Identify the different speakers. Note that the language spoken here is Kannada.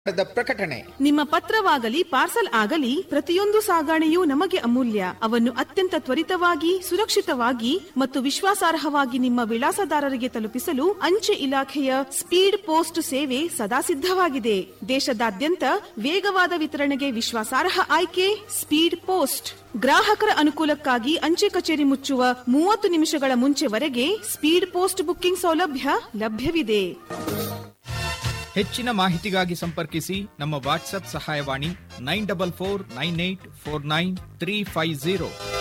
Speaker 1: ಪ್ರಕಟಣೆ.
Speaker 2: ನಿಮ್ಮ ಪತ್ರವಾಗಲಿ ಪಾರ್ಸಲ್ ಆಗಲಿ ಪ್ರತಿಯೊಂದು ಸಾಗಣೆಯೂ ನಮಗೆ ಅಮೂಲ್ಯ. ಅವನ್ನು ಅತ್ಯಂತ ತ್ವರಿತವಾಗಿ, ಸುರಕ್ಷಿತವಾಗಿ ಮತ್ತು ವಿಶ್ವಾಸಾರ್ಹವಾಗಿ ನಿಮ್ಮ ವಿಳಾಸದಾರರಿಗೆ ತಲುಪಿಸಲು ಅಂಚೆ ಇಲಾಖೆಯ ಸ್ಪೀಡ್ ಪೋಸ್ಟ್ ಸೇವೆ ಸದಾ ಸಿದ್ಧವಾಗಿದೆ. ದೇಶದಾದ್ಯಂತ ವೇಗವಾದ ವಿತರಣೆಗೆ ವಿಶ್ವಾಸಾರ್ಹ ಆಯ್ಕೆ ಸ್ಪೀಡ್ ಪೋಸ್ಟ್. ಗ್ರಾಹಕರ ಅನುಕೂಲಕ್ಕಾಗಿ ಅಂಚೆ ಕಚೇರಿ ಮುಚ್ಚುವ 30 ನಿಮಿಷಗಳ ಮುಂಚೆವರೆಗೆ ಸ್ಪೀಡ್ ಪೋಸ್ಟ್ ಬುಕ್ಕಿಂಗ್ ಸೌಲಭ್ಯ ಲಭ್ಯವಿದೆ.
Speaker 1: ಹೆಚ್ಚಿನ ಮಾಹಿತಿಗಾಗಿ ಸಂಪರ್ಕಿಸಿ ನಮ್ಮ ವಾಟ್ಸ್ಆಪ್ ಸಹಾಯವಾಣಿ 9449849350.